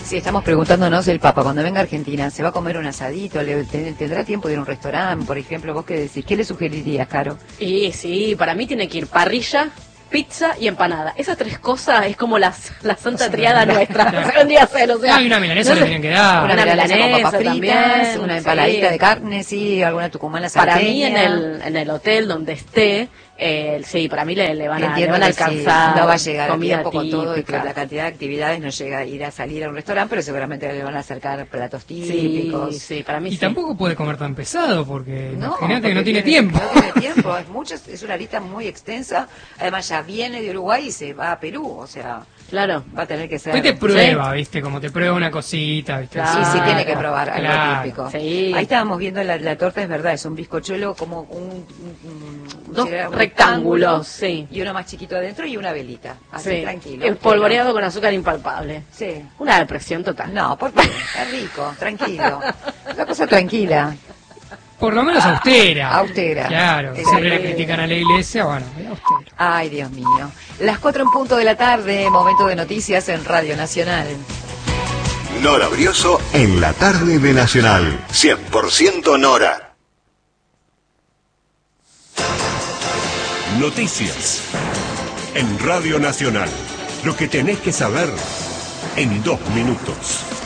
Sí, estamos preguntándonos el Papa, cuando venga a Argentina, ¿se va a comer un asadito? ¿Tendrá tiempo de ir a un restaurante, por ejemplo? ¿Vos qué decís? ¿Qué le sugerirías, Caro? Y sí, para mí tiene que ir parrilla, pizza y empanada. Esas tres cosas es como la santa triada nuestra. No sé, vendría a ser, o sea. Hay una milanesa le tienen que dar. Una milanesa con papas fritas, también, una empaladita sí. de carne, sí, alguna tucumana Para salteña. mí en el hotel donde esté, sí, para mí le van a Entiendo que alcanzar. sí, no va a llegar a comida tiempo con todo y típica. la cantidad de actividades, no llega a ir a salir a un restaurante, pero seguramente le van a acercar platos Sí, típicos. sí, para mí Y sí. tampoco puede comer tan pesado, porque No, imagínate que no porque tiene tiempo. No tiene tiempo, es una lista muy extensa. Además ya viene de Uruguay y se va a Perú, o sea, Claro. va a tener que ser. Después te prueba, ¿viste? Como te prueba una cosita, ¿viste? Claro. Sí, sí, tiene que probar algo Claro. típico. Sí. Ahí estábamos viendo la torta, es verdad, es un bizcochuelo como Dos será un rectángulos, sí. Y uno más chiquito adentro y una velita, así Sí. tranquilo. Espolvoreado con azúcar impalpable. Sí. Una depresión total. No, porque es rico, tranquilo. Una cosa tranquila, Por lo menos austera. austera. Claro, Es siempre le austera. critican a la iglesia, bueno, es austera. Ay, Dios mío. Las 4:00 p.m, momento de noticias en Radio Nacional. Nora Brioso en la tarde de Nacional. 100% Nora. Noticias en Radio Nacional. Lo que tenés que saber en 2 minutos.